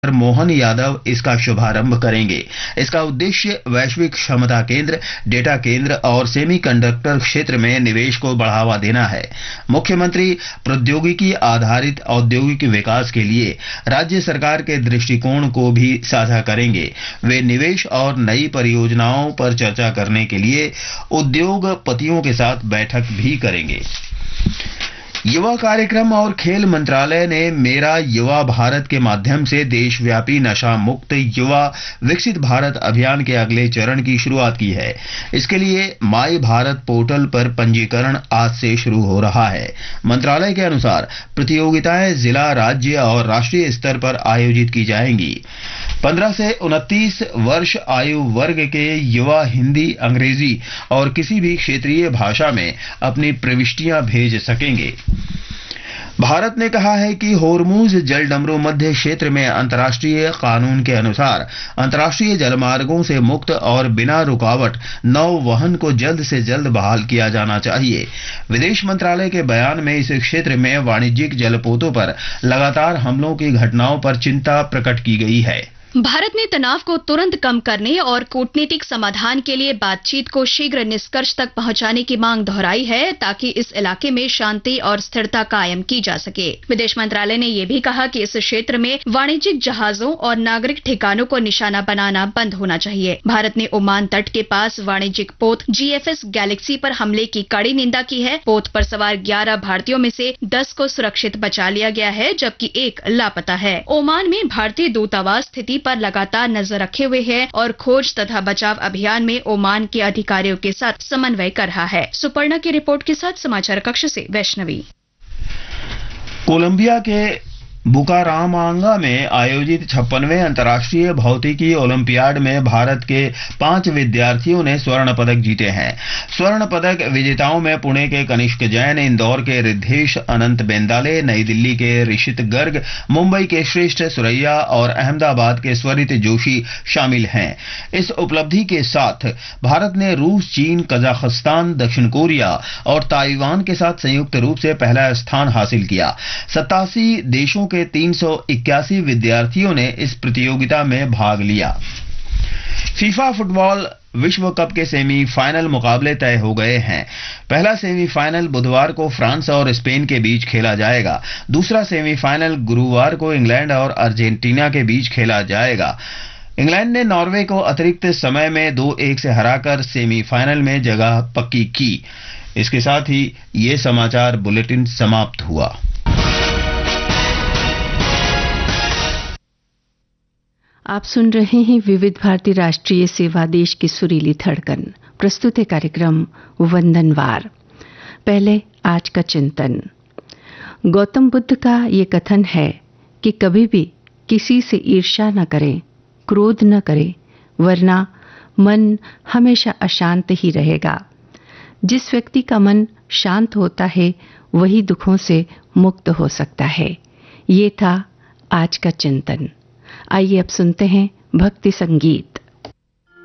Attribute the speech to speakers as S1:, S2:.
S1: मोहन यादव इसका शुभारंभ करेंगे। इसका उद्देश्य वैश्विक क्षमता केंद्र, डेटा केंद्र और सेमीकंडक्टर क्षेत्र में निवेश को बढ़ावा देना है। मुख्यमंत्री प्रौद्योगिकी आधारित औद्योगिक विकास के लिए राज्य सरकार के दृष्टिकोण को भी साझा करेंगे। वे निवेश और नई परियोजनाओं पर चर्चा करने के लिए उद्योगपतियों के साथ बैठक भी करेंगे। युवा कार्यक्रम और खेल मंत्रालय ने मेरा युवा भारत के माध्यम से देशव्यापी नशा मुक्त युवा विकसित भारत अभियान के अगले चरण की शुरुआत की है। इसके लिए माई भारत पोर्टल पर पंजीकरण आज से शुरू हो रहा है। मंत्रालय के अनुसार प्रतियोगिताएं जिला, राज्य और राष्ट्रीय स्तर पर आयोजित की जाएंगी। 15 से 29 वर्ष आयु वर्ग के युवा हिंदी, अंग्रेजी और किसी भी क्षेत्रीय भाषा में अपनी प्रविष्टियां भेज सकेंगे। भारत ने कहा है कि होर्मुज जलडमरू मध्य क्षेत्र में अंतर्राष्ट्रीय कानून के अनुसार अंतर्राष्ट्रीय जलमार्गों से मुक्त और बिना रुकावट नौ वहन को जल्द से जल्द बहाल किया जाना चाहिए। विदेश मंत्रालय के बयान में इस क्षेत्र में वाणिज्यिक जलपोतों पर लगातार हमलों की घटनाओं पर चिंता प्रकट की गई है।
S2: भारत ने तनाव को तुरंत कम करने और कूटनीतिक समाधान के लिए बातचीत को शीघ्र निष्कर्ष तक पहुंचाने की मांग दोहराई है, ताकि इस इलाके में शांति और स्थिरता कायम की जा सके। विदेश मंत्रालय ने यह भी कहा कि इस क्षेत्र में वाणिज्यिक जहाजों और नागरिक ठिकानों को निशाना बनाना बंद होना चाहिए। भारत ने ओमान तट के पास वाणिज्यिक पोत GFS गैलेक्सी पर हमले की कड़ी निंदा की है। पोत पर सवार 11 भारतीयों में से 10 को सुरक्षित बचा लिया गया है, जबकि एक लापता है। ओमान में भारतीय दूतावास स्थिति पर लगातार नजर रखे हुए है और खोज तथा बचाव अभियान में ओमान के अधिकारियों के साथ समन्वय कर रहा है। सुपर्णा की रिपोर्ट के साथ समाचार कक्ष से वैष्णवी।
S1: कोलंबिया के बुकारामांगा में आयोजित 56वें अंतर्राष्ट्रीय भौतिकी ओलंपियाड में भारत के 5 विद्यार्थियों ने स्वर्ण पदक जीते हैं। स्वर्ण पदक विजेताओं में पुणे के कनिष्क जैन, इंदौर के रिद्धेश अनंत बेंदाले, नई दिल्ली के ऋषित गर्ग, मुंबई के श्रेष्ठ सुरैया और अहमदाबाद के स्वरित जोशी शामिल हैं। इस उपलब्धि के साथ भारत ने रूस, चीन, कजाकिस्तान, दक्षिण कोरिया और ताइवान के साथ संयुक्त रूप से पहला स्थान हासिल किया। 87 देशों के 381 विद्यार्थियों ने इस प्रतियोगिता में भाग लिया। फीफा फुटबॉल विश्व कप के सेमीफाइनल मुकाबले तय हो गए हैं। पहला सेमीफाइनल बुधवार को फ्रांस और स्पेन के बीच खेला जाएगा। दूसरा सेमीफाइनल गुरुवार को इंग्लैंड और अर्जेंटीना के बीच खेला जाएगा। इंग्लैंड ने नॉर्वे को अतिरिक्त समय में 2-1 से हराकर सेमीफाइनल में जगह पक्की की। इसके साथ ही ये समाचार बुलेटिन समाप्त हुआ।
S3: आप सुन रहे हैं विविध भारती राष्ट्रीय सेवा, देश की सुरीली धड़कन। प्रस्तुत है कार्यक्रम वंदनवार। पहले आज का चिंतन। गौतम बुद्ध का ये कथन है कि कभी भी किसी से ईर्ष्या न करें, क्रोध न करें, वरना मन हमेशा अशांत ही रहेगा। जिस व्यक्ति का मन शांत होता है वही दुखों से मुक्त हो सकता है। ये था आज का चिंतन। आइए अब सुनते हैं भक्ति संगीत।